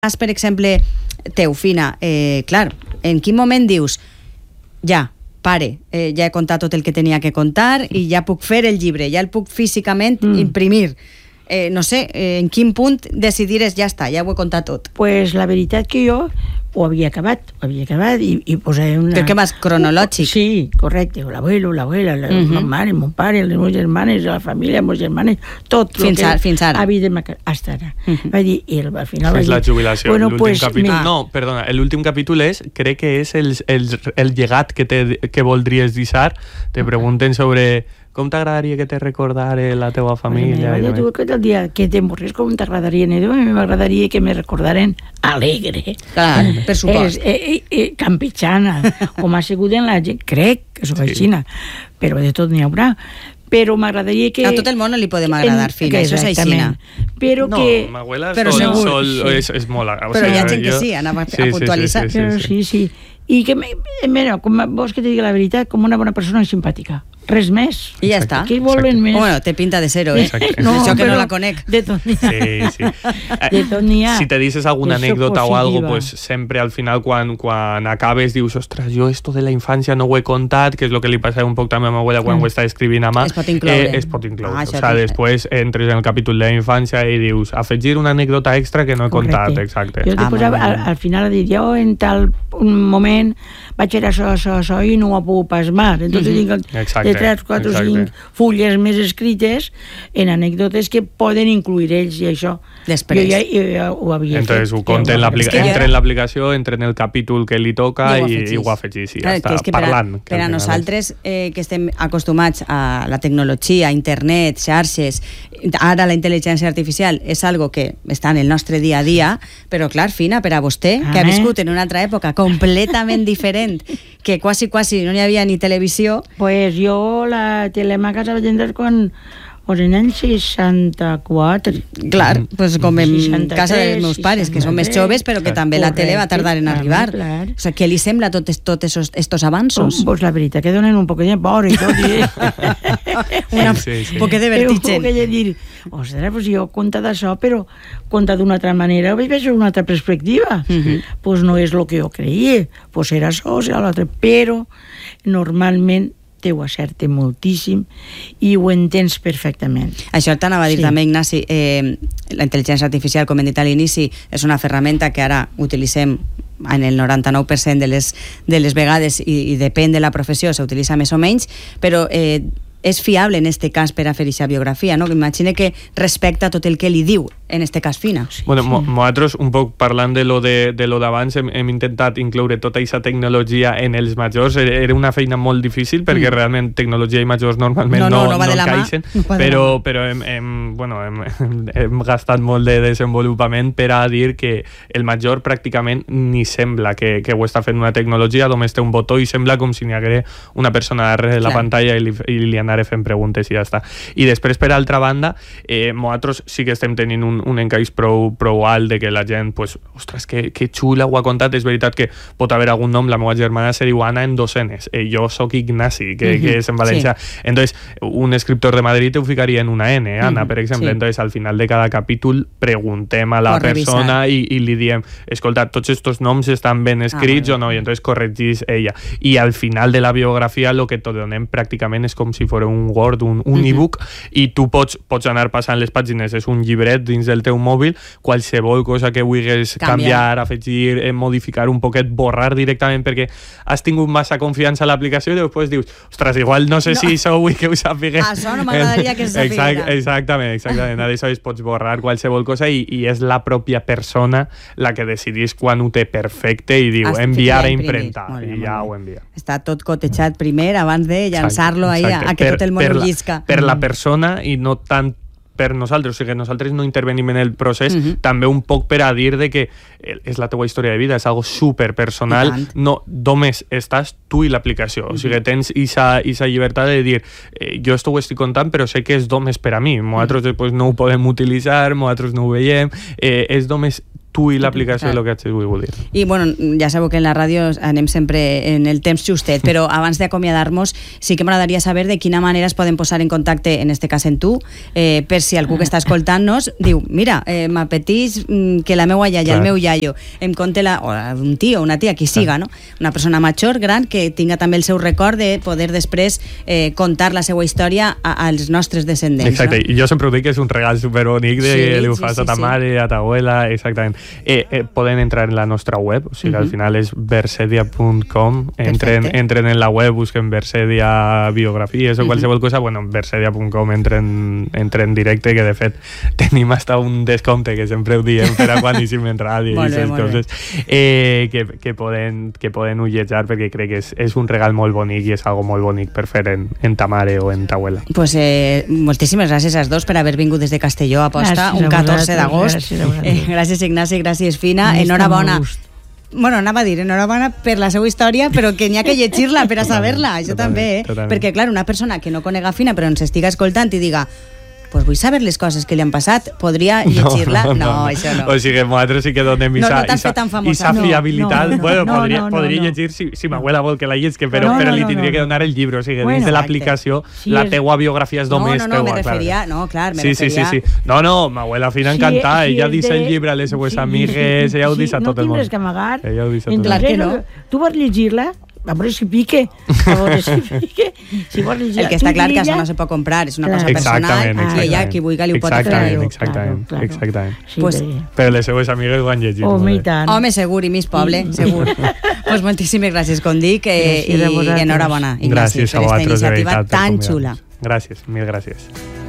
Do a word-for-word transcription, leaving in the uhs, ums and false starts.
per exemple, teu, Fina, eh, clar, en quin moment dius, ja, pare, eh, ja he contat tot el que tenia que contar i ja puc fer el llibre, ja el puc físicament mm. imprimir. Eh, no sé, eh, en quin punt decidires, ja està, ja ho he contat tot? Pues la veritat que jo ho havia acabat, ho havia acabat i, i posaré una... Però que vas cronològic? Sí, correcte, l'abuelo, l'abuela, la uh-huh. ma mare, mon pare, les meves germanes, la família, les meves germanes, tot. Fins, a, fins ara. Havia de... Hasta ara. Uh-huh. Va dir, i al final... És dir, la jubilació, bueno, l'últim pues, capítol. me... No, perdona, l'últim capítol és, crec que és el, el, el llegat que, te, que voldries deixar. Te pregunten sobre... Com t'agradaria que te recordara la teva família? Bueno, tu, que el dia que te morris, com t'agradaria? M'agradaria que me recordaren alegre. Clar, per supost. Eh, eh, eh, campechana, com ha sigut en la gent. Crec que sóc sí. aixina, però de tot n'hi haurà. Però m'agradaria que... A tot el món no li podem agradar, Fina, això és aixina. Però no, que... m'abuela però sol, segur, sol sí. és, és molt... O però sigui, hi ha gent jo... que sí, anava sí, a puntualitzar. Sí, sí, sí. sí, sí. I que, mira, com vols que te digui la veritat, com una bona persona simpàtica. Res més. I ja està. Què volen més? Bueno, te pinta de cero, eh? No, això que però no la conec. De tot n'hi ha. Sí, sí. De tot n'hi ha. Si te dices alguna anècdota o algo, pues sempre al final quan, quan acabes dius, ostres, jo esto de la infància no ho he contat, que és el que li passa un poc també a ma abuela quan mm. ho està escrivint a mà. Es pot incloure. Eh, es pot incloure. Ah, o sea, després entres en el capítol de la infància i dius, afegir una anècdota extra que no he Correcte. contat. Exacte. Jo després ah, al, al final he dit, jo en tal un moment vaig fer això, això, això i no ho puc pasmar. Entonces mm-hmm. tinc exacte, de tres, quatre, cinc fulles més escrites en anècdotes que poden incluir ells i això. Després. Jo ja, jo ja ho havia Entonces, fet. ho compte en l'aplicació, jo... entra en l'aplicació, entra en el capítol que li toca i, i ho afegís. I ja està és que parlant. Per a, per a nosaltres eh, que estem acostumats a la tecnologia, a internet, xarxes, ara la intel·ligència artificial és algo que està en el nostre dia a dia, però clar, Fina, per a vostè, que ha viscut en una altra època completament diferent, que quasi, quasi no hi havia ni televisió... Pues jo la telema casa vaig entrar quan... Pues en l'any seixanta-quatre. Clar, pues com en seixanta-tres, casa dels meus pares, que són més joves, però que també la tele va tardar en arribar. Clar. O sigui, què li sembla tots tot esos, estos avanços? Pues la veritat que donen un poc de por i tot. I... Una, sí, sí. un poc de vertigen. Un poc de dir, ostres, pues jo conta d'això, però conta d'una altra manera, ho vaig veure d'una altra perspectiva. Uh-huh. Pues no és el que jo creia. Pues era això, serà l'altre. Però normalment te ho acerte moltíssim i ho entens perfectament. Això t'anava a dir sí. també, Ignasi, eh, la intel·ligència artificial, com hem dit a l'inici, és una ferramenta que ara utilitzem en el noranta-nou per cent de les, de les vegades i, i depèn de la professió, s'utilitza més o menys, però eh, és fiable en este cas per a fer aquesta biografia, no? Imagina que respecta tot el que li diu, en este cas Fina. Sí, bueno, sí. Nosaltres, un poc parlant de lo de, de lo d'abans, hem, hem intentat incloure tota aquesta tecnologia en els majors. Era una feina molt difícil perquè mm. realment tecnologia i majors normalment no, no, no, no, no encaixen, no però, però hem, hem, bueno, hem, hem gastat molt de desenvolupament per a dir que el major pràcticament ni sembla que, que ho està fent una tecnologia, només té un botó i sembla com si n'hi hagués una persona darrere de la pantalla i li, i li anaré fent preguntes i ja està. I després, per altra banda, eh, nosaltres sí que estem tenint un, un encaix prou, prou alt de que la gent, pues, ostres, que, que xula ho ha contat. És veritat que pot haver algun nom, la meva germana se diu Anna en docenes, eh, jo sóc Ignasi, que, mm-hmm. que és en valencià. Sí. Entonces, un escriptor de Madrid ho ficaria en una N, Anna, mm-hmm. per exemple. Sí. Entonces, al final de cada capítol preguntem a la Por persona i, i li diem, escolta, tots estos noms estan ben escrits ah, o no, i entonces corregís ella. I al final de la biografia lo que te donem pràcticament és com si fos un Word, un, un mm-hmm. e-book, i tu pots, pots anar passant les pàgines, és un llibret dins del teu mòbil, qualsevol cosa que vulguis canviar, canviar afegir, eh, modificar un poquet, borrar directament perquè has tingut massa confiança a l'aplicació i després dius, ostres, igual no sé no. si això vull que ho sàpiga. Això no m'agradaria que es sàpiga. Exact, exactament, exactament. Aleshores pots borrar qualsevol cosa i, i és la pròpia persona la que decidís quan ho té perfecte i diu, Has enviar a impremtar, i ja ho envia. Està tot cotejat primer abans de llançar-lo ahí a, a que per, tot el món ho llisca. Per la persona i no tant per nosaltres, o sigui, nosaltres no intervenim en el procés, uh-huh. també un poc per a dir de que és la teua història de vida, és algo super personal, no, només estàs tu i l'aplicació, uh-huh. o sigui, tens aquesta llibertat de dir, eh, jo esto ho estic contant, però sé que és només per a mi, nosaltres uh-huh. després no ho podem utilitzar, nosaltres no ho veiem, eh, és només tu i l'aplicació és el que hagis volgut dir. I, bueno, ja sabeu que en la ràdio anem sempre en el temps justet, però abans d'acomiadar-nos sí que m'agradaria saber de quina manera es poden posar en contacte, en este cas en tu, eh, per si algú que està escoltant-nos diu, mira, eh, m'apeteix que la meua iaia, el meu iaio, em conte la, o un tio, una tia, qui siga, no? Una persona major, gran, que tinga també el seu record de poder després eh, contar la seva història a, als nostres descendents. Exacte, no? i jo sempre dic que és un regal superbonic de sí, li ho sí, fas sí, a ta sí. mare, a ta abuela, exactament. Eh, eh, poden entrar en la nostra web, o sigui, uh-huh. al final és versedia punt com, entren, entren en la web, busquen Versedia biografies o uh-huh. qualsevol cosa, bueno, en versedia punt com entren, entren directe, que de fet tenim hasta un descompte que sempre ho diem per a quan hicim en ràdio i aquestes coses, eh, que, que, poden, que poden ullejar, perquè crec que és, és un regal molt bonic i és algo molt bonic per fer en, en ta mare o en ta abuela. Pues eh, moltíssimes gràcies als dos per haver vingut des de Castelló a Posta, un catorze d'agost. Gràcies, eh, gràcies Ignasi, gràcies Fina, enhorabona. Bueno, anava a dir, enhorabona per la seva història, però que n'hi ha que llegir-la per a saber-la, això també, eh? Totalment. Perquè, clar, una persona que no conega Fina però ens estiga escoltant i diga, pues vull saber les coses que li han passat, podria llegir-la? No, no, no, no, això no. O sigui, nosaltres sí que donem no, no esa fiabilitat. No, no, no, bueno, no, podria, no, no, podria no. llegir si, si m'abuela vol que la llegui, però, no, no, però li no, tindria no, que donar el llibre, o sigui, bueno, dins de l'aplicació, sí, la teua biografia és només no, no, no, teua. me referia, no, clar, me sí, referia... Sí, sí, sí. No, no, m'abuela Fina encantada, sí, ella sí, deixa de... el llibre a les seues sí, amigues, ella ho deixa a tot el món. No tindres que amagar. Ella ho deixa a tot el món. Que no. Tu vols llegir-la? A veure si pique. A veure si pique. Si vols llegir-la. El que està clar que això no se pot comprar, és una cosa personal i ella, qui vulgui, li ho pot fer. Exactament, exactament, exactament. Pues, però les seues amigues ho han llegit. Home, i tant. Home, segur, i més poble, segur. Pues moltíssimes gràcies, com dic, i enhorabona, Ignasi, per aquesta iniciativa tan xula. Gràcies, mil gràcies.